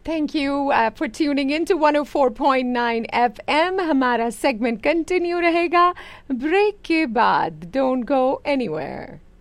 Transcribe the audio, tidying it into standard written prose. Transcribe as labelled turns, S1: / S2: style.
S1: Thank you for tuning in to 104.9 FM। हमारा segment continue रहेगा break के बाद। Don't go anywhere.